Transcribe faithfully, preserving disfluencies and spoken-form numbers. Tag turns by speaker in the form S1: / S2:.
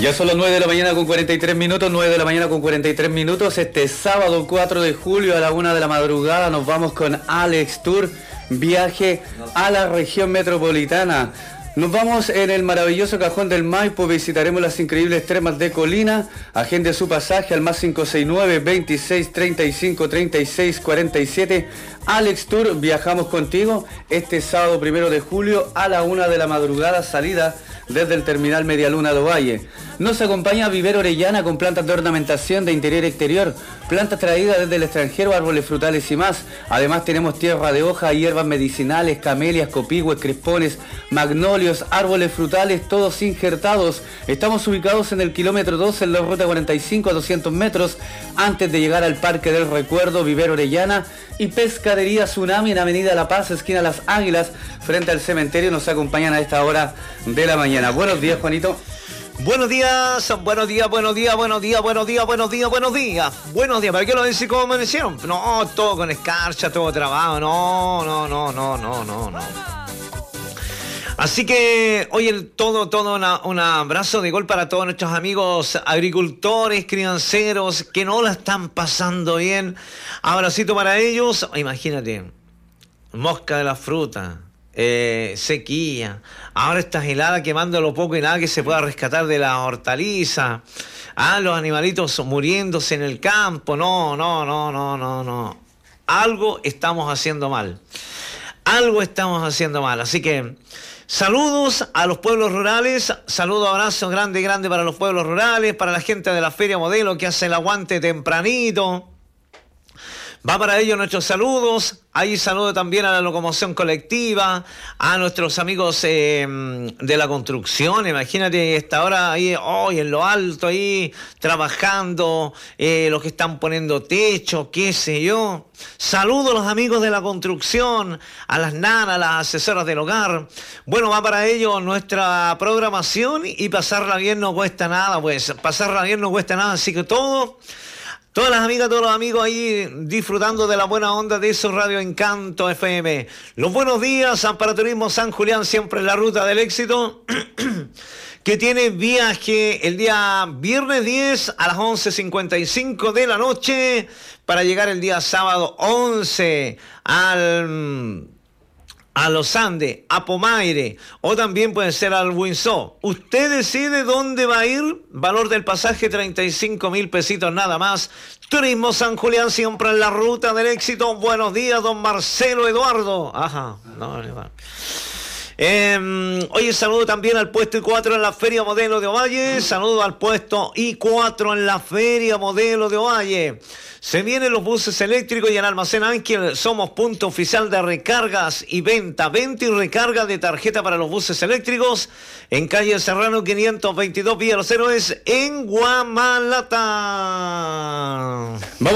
S1: Ya son las nueve de la mañana con cuarenta y tres minutos, nueve de la mañana con cuarenta y tres minutos. Este sábado cuatro de julio a la una de la madrugada nos vamos con Alex Tour, viaje a la región metropolitana. Nos vamos en el maravilloso Cajón del Maipo, visitaremos las increíbles termas de Colina. Agende su pasaje al más cinco seis nueve, veintiséis, treinta y cinco, treinta y seis, cuarenta y siete. Alex Tour, viajamos contigo este sábado primero de julio a la una de la madrugada, salida desde el terminal Medialuna de Ovalle. Nos acompaña Vivero Orellana con plantas de ornamentación de interior y exterior, plantas traídas desde el extranjero, árboles frutales y más. Además tenemos tierra de hoja, hierbas medicinales, camelias, copigües, crespones, magnolios, árboles frutales, todos injertados. Estamos ubicados en el kilómetro dos en la ruta cuarenta y cinco a doscientos metros, antes de llegar al Parque del Recuerdo. Vivero Orellana y Pescadería Tsunami en Avenida La Paz, esquina Las Águilas, frente al cementerio. Nos acompañan a esta hora de la mañana. Buenos días, Juanito.
S2: Buenos días, buenos días, buenos días, buenos días, buenos días, buenos días, buenos días. Buenos días, ¿para qué lo decís como amanecieron? No, todo con escarcha, todo trabajo, no, no, no, no, no, no, no. Así que, oye, todo, todo una, un abrazo de gol para todos nuestros amigos agricultores, crianceros, que no la están pasando bien. Abracito para ellos. Imagínate, mosca de la fruta. Eh, sequía, ahora estas heladas quemando lo poco y nada que se pueda rescatar de la hortaliza, ah, los animalitos muriéndose en el campo. No, no, no, no, no, no. Algo estamos haciendo mal. Algo estamos haciendo mal. Así que saludos a los pueblos rurales, saludo, abrazo grande, grande para los pueblos rurales, para la gente de la Feria Modelo que hace el aguante tempranito. Va para ello nuestros saludos. Ahí saludo también a la locomoción colectiva, a nuestros amigos eh, de la construcción. Imagínate esta hora ahí, hoy en lo alto, ahí trabajando, eh, los que están poniendo techo, qué sé yo. Saludo a los amigos de la construcción, a las nanas, a las asesoras del hogar. Bueno, va para ello nuestra programación y pasarla bien no cuesta nada, pues pasarla bien no cuesta nada, así que todo... Todas las amigas, todos los amigos ahí disfrutando de la buena onda de su Radio Encanto F M. Los buenos días para Turismo San Julián, siempre en la ruta del éxito, que tiene viaje el día viernes diez a las once cincuenta y cinco de la noche para llegar el día sábado once al... a Los Andes, a Pomaire, o también puede ser al Windsor. Usted decide dónde va a ir. Valor del pasaje treinta y cinco mil pesitos nada más. Turismo San Julián, siempre en la ruta del éxito. Buenos días, don Marcelo Eduardo. Ajá, no, no, no. Eh, oye, saludo también al puesto I cuatro en la Feria Modelo de Ovalle. Saludo al puesto I cuatro en la Feria Modelo de Ovalle. Se vienen los buses eléctricos y en Almacén Ángel somos punto oficial de recargas y venta. Venta y recarga de tarjeta para los buses eléctricos en calle Serrano quinientos veintidós Villa Los Héroes en Guamalata.